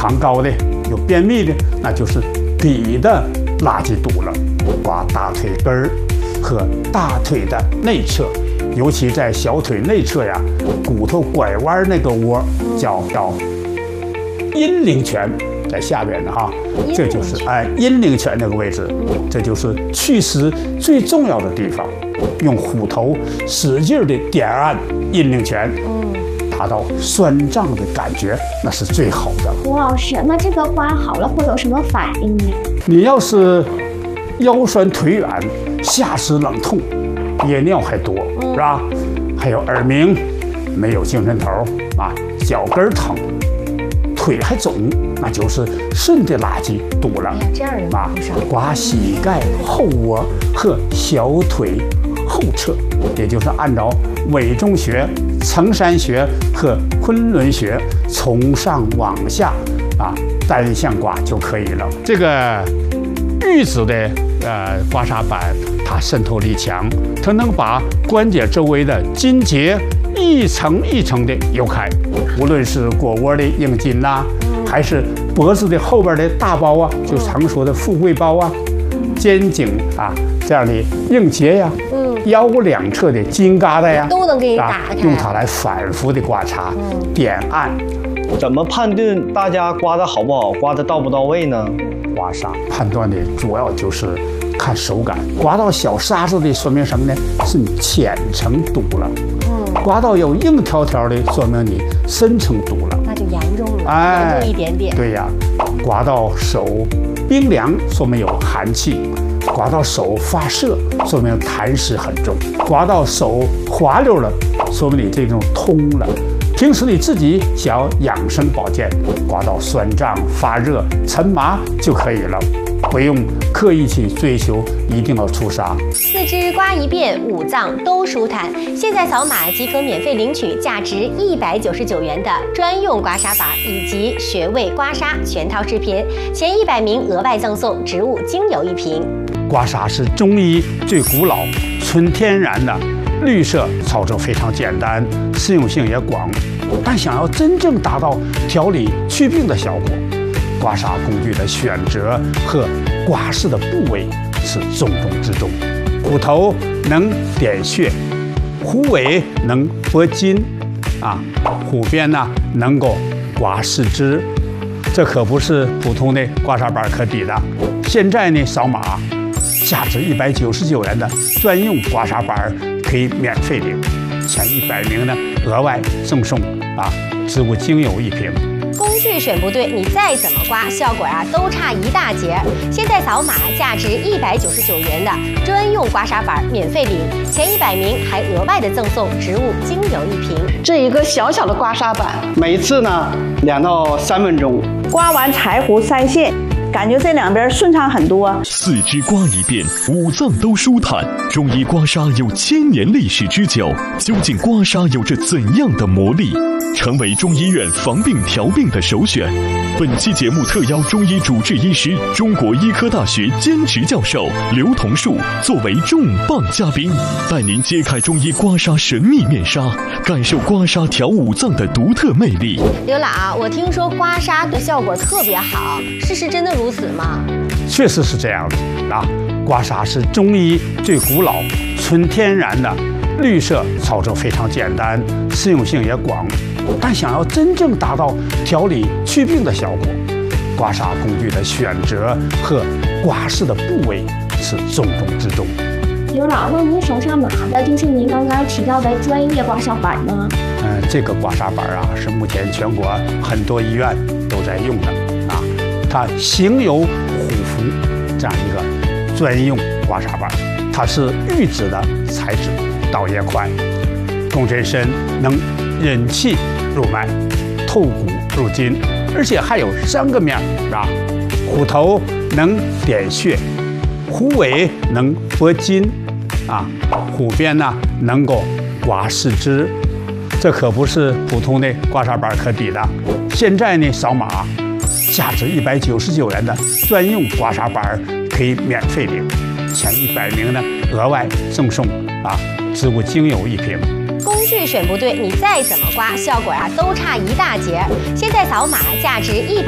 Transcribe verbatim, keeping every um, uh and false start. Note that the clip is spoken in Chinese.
糖高的、有便秘的，那就是底的垃圾堵了。刮大腿根儿和大腿的内侧，尤其在小腿内侧呀，骨头拐弯那个窝叫叫阴陵泉，在下边的哈，这就是哎阴陵泉那个位置，这就是祛湿最重要的地方。用虎头使劲的点按阴陵泉，达到酸胀的感觉，那是最好的。 吴老师，那这个刮好了会有什么反应呢？ 你要是腰酸腿软、下肢冷痛、夜尿还多，是吧？还有耳鸣、没有精神头啊，脚跟疼、腿还肿，那就是肾的垃圾堵了。 哎呀，这样的啊，刮膝盖后窝和小腿后侧，也就是按照委中穴、承山穴和昆仑穴从上往下啊单向刮就可以了。这个玉子的呃刮痧板，它渗透力强，它能把关节周围的筋结一层一层的游开，无论是腘窝的硬筋呐、啊，还是脖子的后边的大包啊，就常说的富贵包啊，肩颈啊这样的硬结呀、啊。腰两侧的筋疙瘩呀， 都能给你打开， 用它来反复的刮擦、嗯、点按。 怎么判断大家刮的好不好，刮的到不到位呢？ 刮痧判断的主要就是看手感，刮到小沙子的说明什么呢？是你浅层堵了。嗯，刮到有硬条条的，说明你深层堵了， 那就严重了， 哎， 严重一点点。 对呀，刮到手冰凉，说明有寒气。刮到手发涩，说明痰湿很重；刮到手滑溜了，说明你这种通了。平时你自己想要养生保健，刮到酸胀、发热、沉麻就可以了，不用刻意去追求一定要出痧。 四肢刮一遍，五脏都舒坦。现在扫码即可免费领取价值一百九十九元的专用刮痧板以及穴位刮痧全套视频，前一百名额外赠送植物精油一瓶。 刮痧是中医最古老、纯天然的绿色，操作非常简单，适用性也广。但想要真正达到调理祛病的效果，刮痧工具的选择和刮拭的部位是重中之重。虎头能点穴，虎尾能拨筋，啊，虎边呢能够刮四肢，这可不是普通的刮痧板可抵的。现在呢，扫码。价值一百九十九元的专用刮痧板可以免费领，前一百名呢额外赠送啊植物精油一瓶。 工具选不对，你再怎么刮，效果啊都差一大截。现在扫码，价值一百九十九元的专用刮痧板免费领，前一百名还额外的赠送植物精油一瓶。 这一个小小的刮痧板， 每次呢两到三分钟， 刮完柴胡腮腺。感觉这两边顺畅很多。 四肢刮一遍，五脏都舒坦。中医刮痧有千年历史之久，究竟刮痧有着怎样的魔力？成为中医院防病调病的首选。本期节目特邀中医主治医师、中国医科大学兼职教授刘同树作为重磅嘉宾，带您揭开中医刮痧神秘面纱，感受刮痧调五脏的独特魅力。 刘老，我听说刮痧的效果特别好，事实真的如此吗？ 确实是这样的啊，刮痧是中医最古老、纯天然的绿色，操作非常简单，适用性也广。但想要真正达到调理祛病的效果，刮痧工具的选择和刮拭的部位是重中之重。 刘老，那您手上拿的就是您刚刚提到的专业刮痧板吗？ 嗯、呃，这个刮痧板啊，是目前全国很多医院都在用的啊。它形有虎符这样一个专用刮痧板，它是玉质的材质，导也快，共振深，能引气入脉，透骨入筋，而且还有三个面儿啊。虎头能点穴，虎尾能拨筋，啊，虎边呢能够刮四肢，这可不是普通的刮痧板可抵的。现在呢，扫码，价值一百九十九元的专用刮痧板可以免费领，前一百名呢额外赠送啊植物精油一瓶。 工具选不对，你再怎么刮，效果啊都差一大截。现在扫码，价值一百。